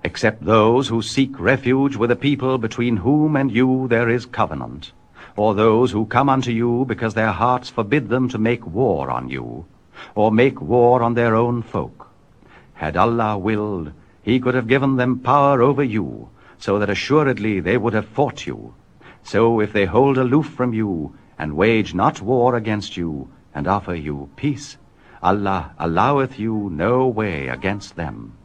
except those who seek refuge with a people between whom and you there is covenant, or those who come unto you because their hearts forbid them to make war on you, or make war on their own folk. Had Allah willed, he could have given them power over you, so that assuredly they would have fought you. So if they hold aloof from you, and wage not war against you, and offer you peace, Allah alloweth you no way against them.